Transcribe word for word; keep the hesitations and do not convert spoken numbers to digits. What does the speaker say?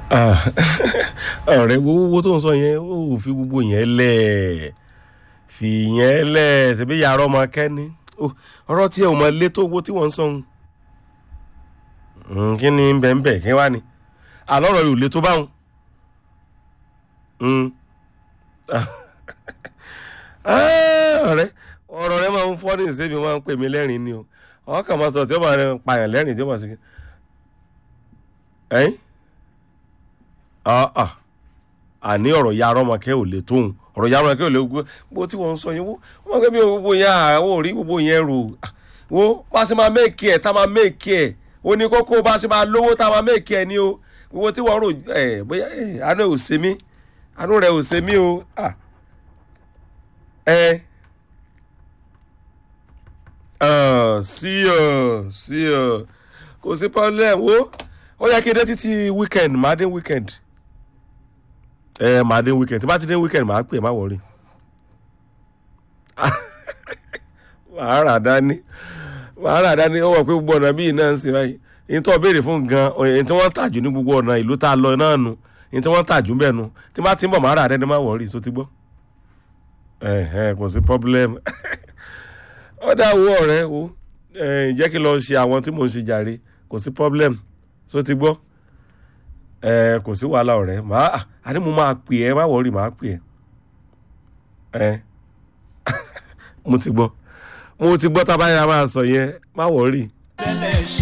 ọ̀rẹ́ owó tó ń sọ yẹn ó fi gbogbo yẹn lẹ̀ fi yẹn lẹ̀ ṣebí yàrá ọmọ kẹ́ni ọ̀rọ̀ tí ẹ ò mọ lé tó owó tí wọ́n ń sọ kí ni bẹ́ẹ̀ kí wá ni àlọ́rọ̀ yóò lé tó báwọn ọ̀rẹ́ ọ̀rọ̀ rẹ máa ń fọ́ ní ìsẹ́mi máa ń pè mí lẹ́rìn ni o àwọn kan máa sọ tí ó máa rẹ pààyàn lẹ́rìn tí ó máa ṣe kí ẹ̀yìn àní ọ̀rọ̀ ya arọ́mọkẹ́ ò lè tóun ọ̀rọ̀ ya arọ́mọkẹ́ ò lè gbogbo tí wọ́n ń sọ yẹn wọ́n gbé bí gbogbo yẹn àwọn ò rí gbogbo yẹn rò wo bá a ṣe máa mẹ́ẹ̀kì ẹ̀ tá a máa mẹ́ẹ̀kì ẹ̀ ó ní kókó bá a ṣe máa lówó tá a máa mẹ́ẹ̀kì ẹ̀ ní o gbogbo tí wọ́n rò ẹ̀ bóyá àánú ẹ̀ ò ṣe mí àánú rẹ̀ ò ṣe mí o ẹ sí ọ sí ọ kò sí problem wo ó yẹ kí n dé títí weekend máa dé weekend ẹ máa dé weekend tí bá ti dé weekend máa pè má wọrí màá rà dání màá rà dání ó wọ̀ pé gbogbo ọ̀nà bíi náà ń sìn báyìí ní tó béèrè fún gan èyí tí wọ́n ń tàjù ní gbogbo ọ̀nà ìlú tá a lọ náà nu èyí tí wọ́n ń tàjù bẹ́ẹ̀ nu tí bá ti ń bọ̀ màá rà dání má wọrí so ti gbọ́ kò sí problem ó dá owó ọ̀rẹ́ o jẹ́ kí n lọ ṣe àwọn tí mò ń ṣe jàre kò sí problem so ti gbọ́ kò sí wàhálà ọ̀rẹ́ màá àní mo máa pè ẹ́ má wọrí màá pè ẹ́ mo ti gbọ́ mo ti gbọ́ tá a bá yẹra máa sọ yẹn má wọrí.